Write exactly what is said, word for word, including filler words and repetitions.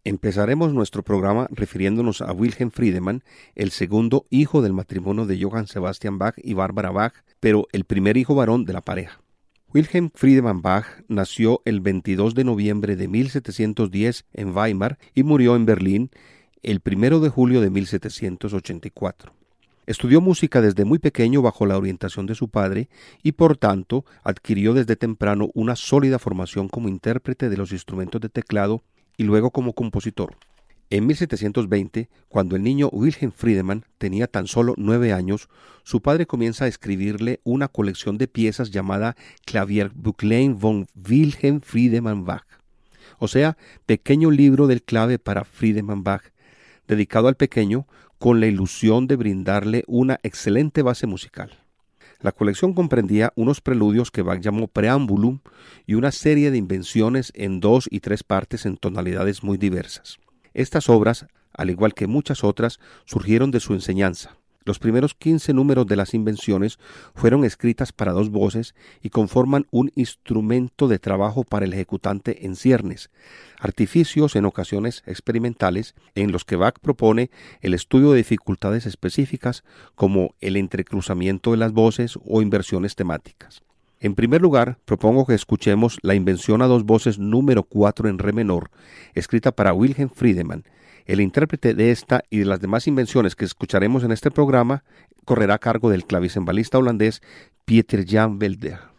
Empezaremos nuestro programa refiriéndonos a Wilhelm Friedemann, el segundo hijo del matrimonio de Johann Sebastian Bach y Barbara Bach, pero el primer hijo varón de la pareja. Wilhelm Friedemann Bach nació el veintidós de noviembre de mil setecientos diez en Weimar y murió en Berlín el primero de julio de mil setecientos ochenta y cuatro. Estudió música desde muy pequeño bajo la orientación de su padre y por tanto adquirió desde temprano una sólida formación como intérprete de los instrumentos de teclado y luego como compositor. En mil setecientos veinte, cuando el niño Wilhelm Friedemann tenía tan solo nueve años, su padre comienza a escribirle una colección de piezas llamada Klavierbüchlein von Wilhelm Friedemann Bach, o sea, pequeño libro del clave para Friedemann Bach, dedicado al pequeño con la ilusión de brindarle una excelente base musical. La colección comprendía unos preludios que Bach llamó Preambulum y una serie de invenciones en dos y tres partes en tonalidades muy diversas. Estas obras, al igual que muchas otras, surgieron de su enseñanza. Los primeros quince números de las invenciones fueron escritas para dos voces y conforman un instrumento de trabajo para el ejecutante en ciernes, artificios en ocasiones experimentales en los que Bach propone el estudio de dificultades específicas como el entrecruzamiento de las voces o inversiones temáticas. En primer lugar, propongo que escuchemos la invención a dos voces número cuatro en re menor, escrita para Wilhelm Friedemann. El intérprete de esta y de las demás invenciones que escucharemos en este programa correrá a cargo del clavicembalista holandés Pieter Jan Belder.